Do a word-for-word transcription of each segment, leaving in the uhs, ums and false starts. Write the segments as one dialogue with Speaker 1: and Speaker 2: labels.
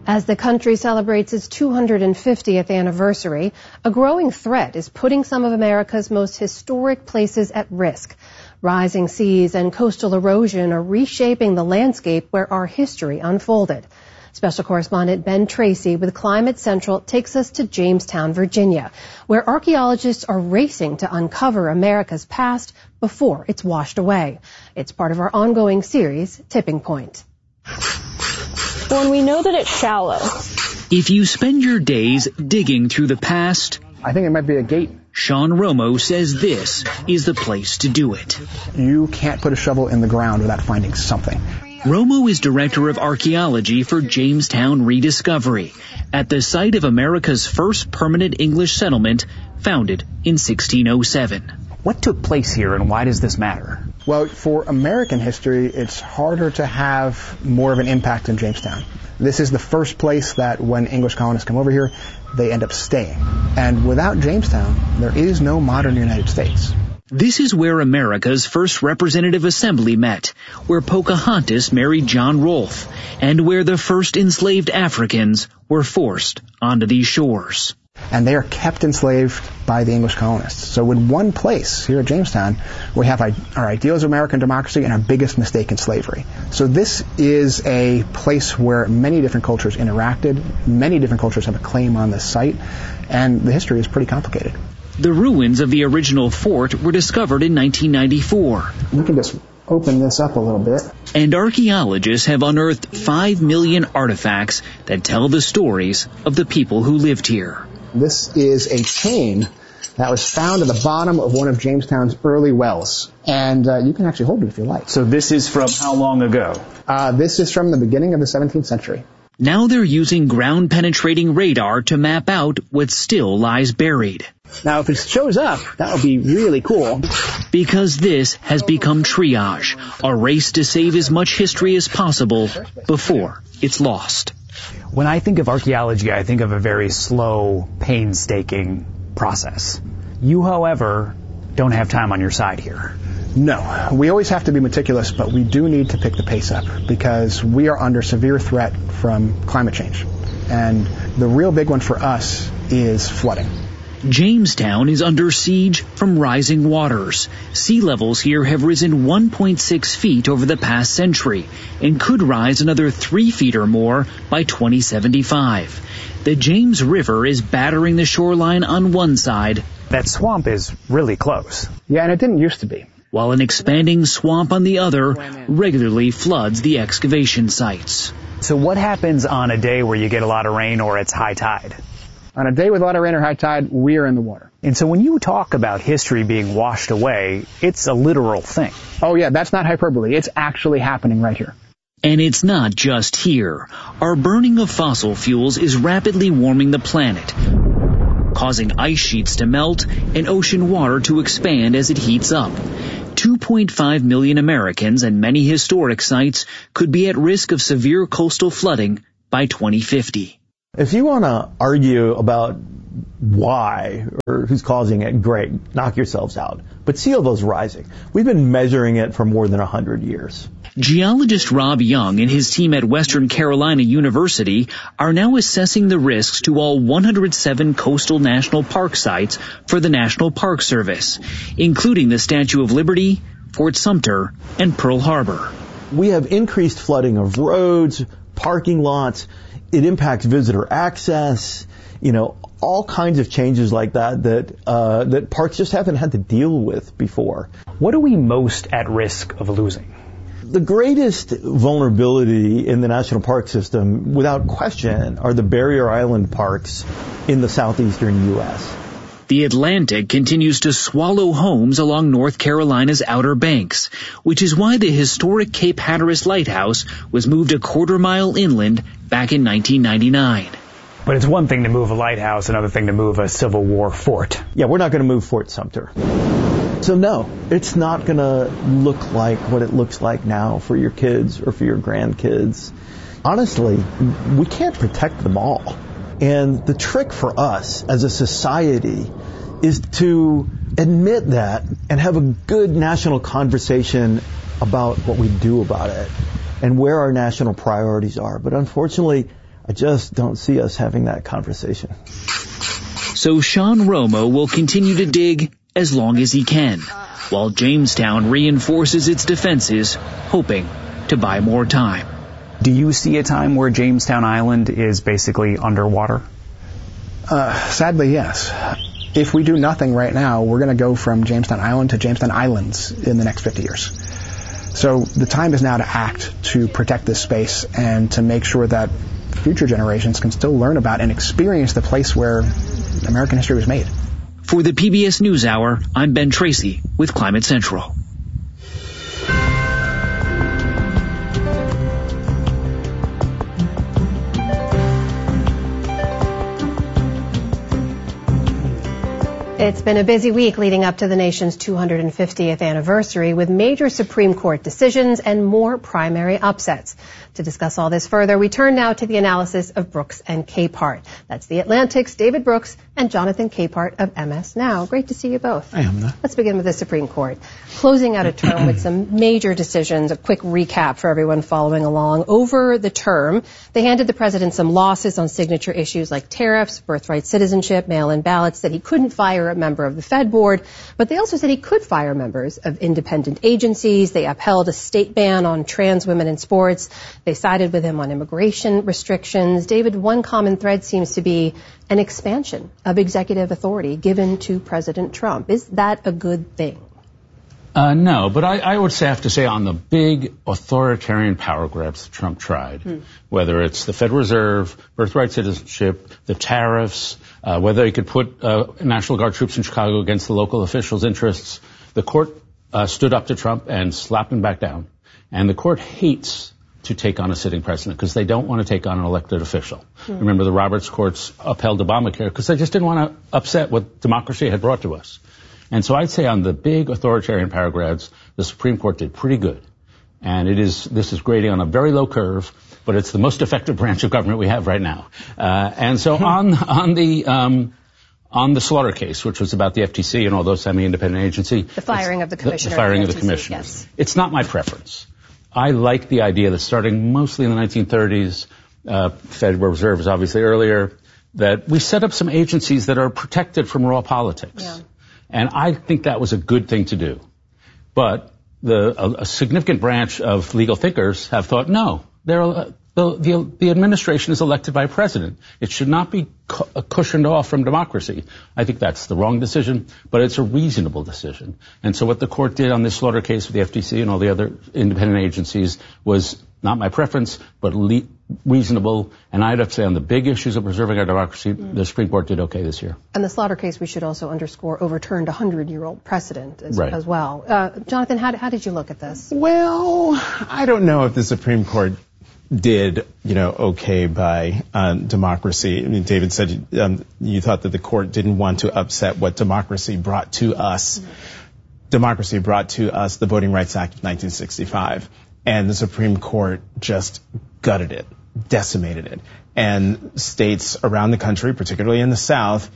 Speaker 1: As the country celebrates its two hundred fiftieth anniversary, a growing threat is putting some of America's most historic places at risk. Rising seas and coastal erosion are reshaping the landscape where our history unfolded. Special correspondent Ben Tracy with Climate Central takes us to Jamestown, Virginia, where archaeologists are racing to uncover America's past before it's washed away. It's part of our ongoing series, Tipping Point.
Speaker 2: When we know that it's shallow.
Speaker 3: If you spend your days digging through the past,
Speaker 4: I think it might be a gate.
Speaker 3: Sean Romo says this is the place to do it.
Speaker 4: You can't put a shovel in the ground without finding something.
Speaker 3: Romo is director of archaeology for Jamestown Rediscovery, at the site of America's first permanent English settlement, founded in sixteen oh seven.
Speaker 5: What took place here and why does this matter?
Speaker 4: Well, for American history, it's harder to have more of an impact in Jamestown. This is the first place that when English colonists come over here, they end up staying. And without Jamestown, there is no modern United States.
Speaker 3: This is where America's first representative assembly met, where Pocahontas married John Rolfe, and where the first enslaved Africans were forced onto these shores.
Speaker 4: And they are kept enslaved by the English colonists. So in one place here at Jamestown, we have our ideals of American democracy and our biggest mistake in slavery. So this is a place where many different cultures interacted. Many different cultures have a claim on this site, and the history is pretty complicated.
Speaker 3: The ruins of the original fort were discovered in nineteen ninety-four.
Speaker 4: We can just open this up a little bit.
Speaker 3: And archaeologists have unearthed five million artifacts that tell the stories of the people who lived here.
Speaker 4: This is a chain that was found at the bottom of one of Jamestown's early wells. And uh, you can actually hold it if you like.
Speaker 5: So this is from how long ago?
Speaker 4: Uh, this is from the beginning of the seventeenth century.
Speaker 3: Now they're using ground-penetrating radar to map out what still lies buried.
Speaker 4: Now, if it shows up, that would be really cool.
Speaker 3: Because this has become triage, a race to save as much history as possible before it's lost.
Speaker 5: When I think of archaeology, I think of a very slow, painstaking process. You, however, don't have time on your side here.
Speaker 4: No, we always have to be meticulous, but we do need to pick the pace up because we are under severe threat from climate change. And the real big one for us is flooding.
Speaker 3: Jamestown is under siege from rising waters. Sea levels here have risen one point six feet over the past century and could rise another three feet or more by twenty seventy-five. The James River is battering the shoreline on one side.
Speaker 5: That swamp is really close.
Speaker 4: Yeah, and it didn't used to be.
Speaker 3: While an expanding swamp on the other regularly floods the excavation sites.
Speaker 5: So what happens on a day where you get a lot of rain or it's high tide?
Speaker 4: On a day with a lot of rain or high tide, we are in the water.
Speaker 5: And so when you talk about history being washed away, it's a literal thing.
Speaker 4: Oh yeah, that's not hyperbole. It's actually happening right here.
Speaker 3: And it's not just here. Our burning of fossil fuels is rapidly warming the planet, causing ice sheets to melt and ocean water to expand as it heats up. two point five million Americans and many historic sites could be at risk of severe coastal flooding by twenty fifty.
Speaker 6: If you want to argue about why or who's causing it, great, knock yourselves out. But sea level's rising. We've been measuring it for more than one hundred years.
Speaker 3: Geologist Rob Young and his team at Western Carolina University are now assessing the risks to all one hundred seven coastal national park sites for the National Park Service, including the Statue of Liberty, Fort Sumter, and Pearl Harbor.
Speaker 6: We have increased flooding of roads, parking lots. It impacts visitor access, you know, all kinds of changes like that that uh, that parks just haven't had to deal with before.
Speaker 5: What are we most at risk of losing?
Speaker 6: The greatest vulnerability in the national park system, without question, are the barrier island parks in the southeastern U S.
Speaker 3: The Atlantic continues to swallow homes along North Carolina's Outer Banks, which is why the historic Cape Hatteras Lighthouse was moved a quarter mile inland back in nineteen ninety-nine.
Speaker 5: But it's one thing to move a lighthouse, another thing to move a Civil War fort.
Speaker 6: Yeah, we're not going to move Fort Sumter. So no, it's not going to look like what it looks like now for your kids or for your grandkids. Honestly, we can't protect them all. And the trick for us as a society is to admit that and have a good national conversation about what we do about it and where our national priorities are. But unfortunately, I just don't see us having that conversation.
Speaker 3: So Sean Romo will continue to dig as long as he can, while Jamestown reinforces its defenses, hoping to buy more time.
Speaker 5: Do you see a time where Jamestown Island is basically underwater?
Speaker 4: Uh, sadly, yes. If we do nothing right now, we're going to go from Jamestown Island to Jamestown Islands in the next fifty years. So the time is now to act, to protect this space, and to make sure that future generations can still learn about and experience the place where American history was made.
Speaker 3: For the P B S NewsHour, I'm Ben Tracy with Climate Central.
Speaker 1: It's been a busy week leading up to the nation's two hundred fiftieth anniversary with major Supreme Court decisions and more primary upsets. To discuss all this further, we turn now to the analysis of Brooks and Capehart. That's The Atlantic's David Brooks and Jonathan Capehart of M S Now. Great to see you both.
Speaker 7: I am there.
Speaker 1: Let's begin with the Supreme Court. Closing out a term with some major decisions. A quick recap for everyone following along. Over the term, they handed the president some losses on signature issues like tariffs, birthright citizenship, mail-in ballots, that he couldn't fire a member of the Fed board, but they also said he could fire members of independent agencies. They upheld a state ban on trans women in sports. They sided with him on immigration restrictions. David, one common thread seems to be an expansion of executive authority given to President Trump. Is that a good thing?
Speaker 7: Uh, no, but I, I would say, have to say on the big authoritarian power grabs that Trump tried, hmm. whether it's the Federal Reserve, birthright citizenship, the tariffs, uh, whether he could put uh, National Guard troops in Chicago against the local officials' interests, the court uh, stood up to Trump and slapped him back down. And the court hates to take on a sitting president because they don't want to take on an elected official. Hmm. Remember, the Roberts courts upheld Obamacare because they just didn't want to upset what democracy had brought to us. And so I'd say on the big authoritarian power grabs, the Supreme Court did pretty good. And it is, this is grading on a very low curve, but it's the most effective branch of government we have right now. Uh, and so on, on the, um, on the Slaughter case, which was about the F T C and all those semi-independent agencies.
Speaker 1: The firing of the commissioner.
Speaker 7: The, the firing
Speaker 1: the
Speaker 7: of the
Speaker 1: F T C,
Speaker 7: commissioners.
Speaker 1: Yes.
Speaker 7: It's not my preference. I like the idea that starting mostly in the nineteen thirties, uh, Federal Reserve is obviously earlier, that we set up some agencies that are protected from raw politics. Yeah. And I think that was a good thing to do. But the, a, a significant branch of legal thinkers have thought, no, they're, uh, the, the, the administration is elected by a president. It should not be cu- cushioned off from democracy. I think that's the wrong decision, but it's a reasonable decision. And so what the court did on this Slaughter case with the F T C and all the other independent agencies was not my preference, but le- reasonable. And I'd have to say on the big issues of preserving our democracy, mm. the Supreme Court did okay this year.
Speaker 1: And the Slaughter case, we should also underscore, overturned a hundred-year-old precedent as,
Speaker 7: right.
Speaker 1: as well. Uh, Jonathan, how, how did you look at this?
Speaker 8: Well, I don't know if the Supreme Court did, you know, okay by um, democracy. I mean, David said um, you thought that the court didn't want to upset what democracy brought to us. Mm-hmm. Democracy brought to us the Voting Rights Act of nineteen sixty-five. And the Supreme Court just gutted it, decimated it. And states around the country, particularly in the South,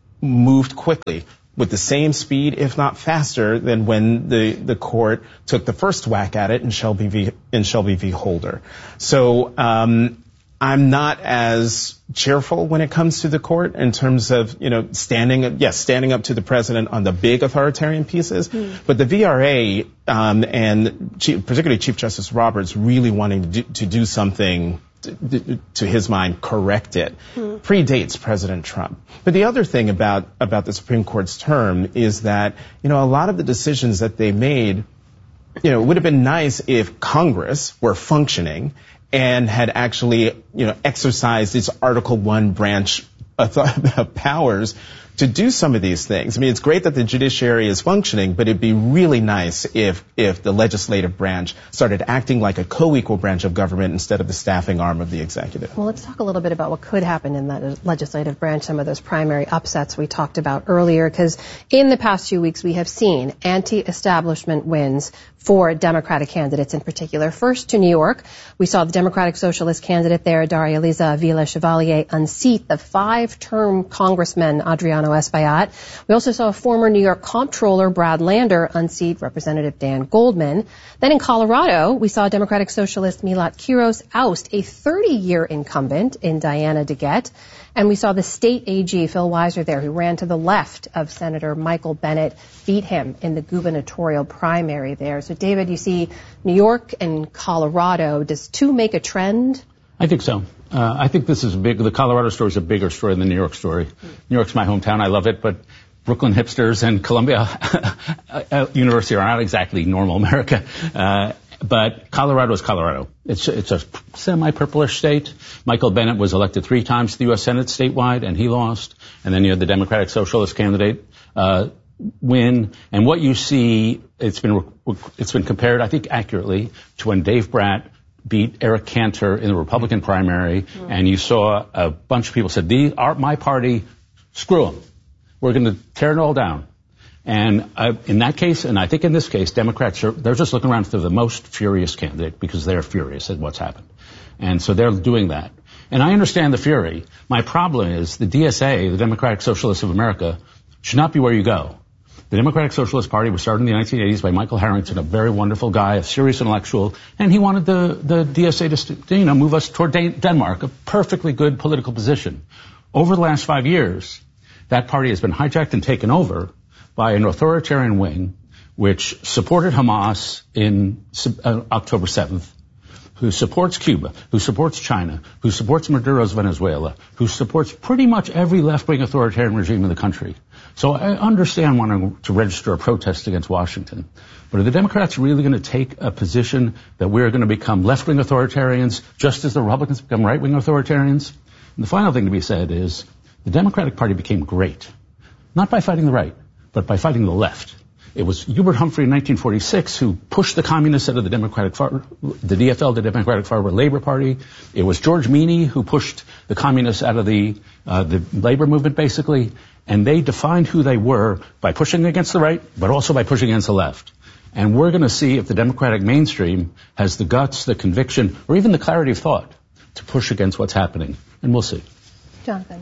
Speaker 8: moved quickly with the same speed, if not faster, than when the, the court took the first whack at it in Shelby v. in Shelby v. Holder. So um, I'm not as cheerful when it comes to the court in terms of, you know, standing, yes, standing up to the president on the big authoritarian pieces. Mm. But the V R A um, and Chief, particularly Chief Justice Roberts really wanting to do, to do something to, to his mind, correct it, mm. predates President Trump. But the other thing about, about the Supreme Court's term is that, you know, a lot of the decisions that they made, you know, it would have been nice if Congress were functioning and had actually, you know, exercised its Article One branch of powers to do some of these things. I mean, it's great that the judiciary is functioning, but it'd be really nice if if the legislative branch started acting like a co-equal branch of government instead of the staffing arm of the executive.
Speaker 1: Well, let's talk a little bit about what could happen in that legislative branch, some of those primary upsets we talked about earlier, because in the past few weeks we have seen anti-establishment wins for Democratic candidates in particular. First to New York, we saw the Democratic Socialist candidate there, Daria Liza Villa Chevalier, unseat the five-term Congressman Adriano Luciano Espaillat. We also saw former New York Comptroller Brad Lander unseat Representative Dan Goldman. Then in Colorado, we saw Democratic Socialist Milot Quiros oust a thirty-year incumbent in Diana DeGette. And we saw the state A G, Phil Weiser there, who ran to the left of Senator Michael Bennet, beat him in the gubernatorial primary there. So, David, you see New York and Colorado. Does two make a trend?
Speaker 7: I think so. Uh, I think this is a big, the Colorado story is a bigger story than the New York story. New York's my hometown. I love it, but Brooklyn hipsters and Columbia University are not exactly normal America. Uh, But Colorado is Colorado. It's, it's a semi-purplish state. Michael Bennet was elected three times to the U S Senate statewide, and he lost. And then you had the Democratic Socialist candidate uh, win. And what you see, it's been it's been compared, I think, accurately to when Dave Bratt beat Eric Cantor in the Republican primary, mm. and you saw a bunch of people said, "These are my party. Screw them. We're going to tear it all down." And uh, in that case, and I think in this case, Democrats are, they're just looking around for the most furious candidate because they're furious at what's happened. And so they're doing that. And I understand the fury. My problem is the D S A, the Democratic Socialists of America, should not be where you go. The Democratic Socialist Party was started in the nineteen eighties by Michael Harrington, a very wonderful guy, a serious intellectual, and he wanted the, the D S A to, you know, move us toward Denmark, a perfectly good political position. Over the last five years, that party has been hijacked and taken over by an authoritarian wing which supported Hamas in uh, October seventh, who supports Cuba, who supports China, who supports Maduro's Venezuela, who supports pretty much every left-wing authoritarian regime in the country. So I understand wanting to register a protest against Washington. But are the Democrats really going to take a position that we're going to become left-wing authoritarians just as the Republicans become right-wing authoritarians? And the final thing to be said is the Democratic Party became great, not by fighting the right, but by fighting the left. It was Hubert Humphrey in nineteen forty-six who pushed the communists out of the Democratic far, the D F L, the Democratic Farmer Labor Party. It was George Meany who pushed the communists out of the uh, the labor movement, basically. And they defined who they were by pushing against the right, but also by pushing against the left. And we're going to see if the Democratic mainstream has the guts, the conviction, or even the clarity of thought to push against what's happening. And we'll see.
Speaker 1: Jonathan.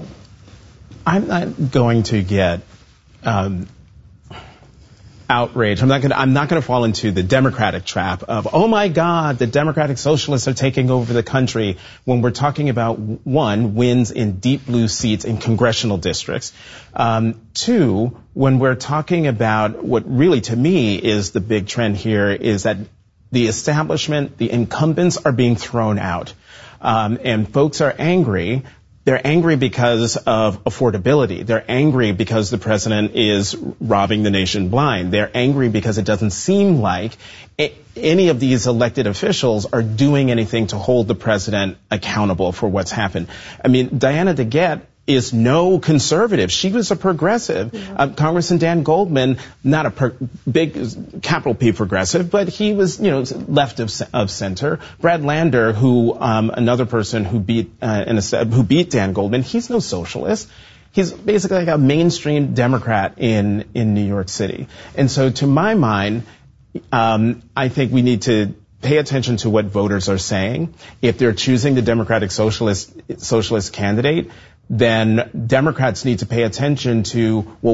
Speaker 8: I'm not going to get um, outraged. I'm not going to, I'm not going to fall into the Democratic trap of, oh my God, the Democratic Socialists are taking over the country, when we're talking about, one, wins in deep blue seats in congressional districts. Um, two, when we're talking about what really to me is the big trend here is that the establishment, the incumbents are being thrown out. Um, and folks are angry. They're angry because of affordability. They're angry because the president is robbing the nation blind. They're angry because it doesn't seem like it, any of these elected officials are doing anything to hold the president accountable for what's happened. I mean, Diana DeGette is no conservative. She was a progressive. Yeah. Uh, Congressman Dan Goldman, not a per- big capital P progressive, but he was, you know, left of, of center. Brad Lander, who um, another person who beat uh, in a, who beat Dan Goldman, he's no socialist. He's basically like a mainstream Democrat in in New York City. And so, to my mind, um, I think we need to pay attention to what voters are saying. If they're choosing the Democratic Socialist socialist candidate, then Democrats need to pay attention to, well,